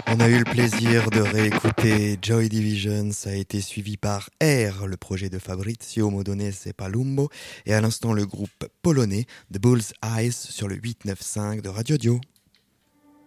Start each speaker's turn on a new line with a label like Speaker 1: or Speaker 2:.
Speaker 1: On a eu le plaisir de réécouter Joy Division, ça a été suivi par Air, le projet de Fabrizio Modonese et Palumbo, et à l'instant le groupe polonais The Bull's Eyes sur le 895 de Radio Dio.